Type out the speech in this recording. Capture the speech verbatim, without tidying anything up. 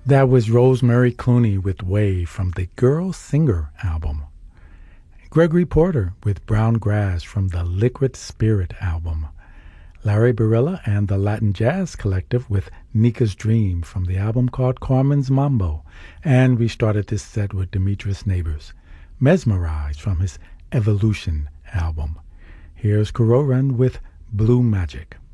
That was Rosemary Clooney with Wave from the Girl Singer album. Gregory Porter with Brown Grass from the Liquid Spirit album. Larry Barilla and the Latin Jazz Collective with Nika's Dream from the album called Carmen's Mambo. And we started this set with Demetrius Neighbors, Mesmerized from his Evolution album. Here's Kororan with Blue Magic.